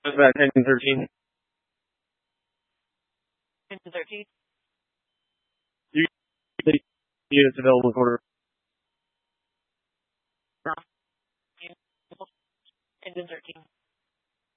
about engine 13. Engine 13. You get the units available in order. Engine 13.